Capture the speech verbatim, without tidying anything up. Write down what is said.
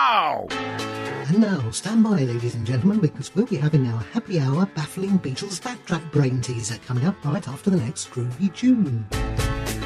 now! And now, stand by, ladies and gentlemen, because we'll be having our happy hour baffling Beatles backtrack brain teaser coming up right after the next groovy tune.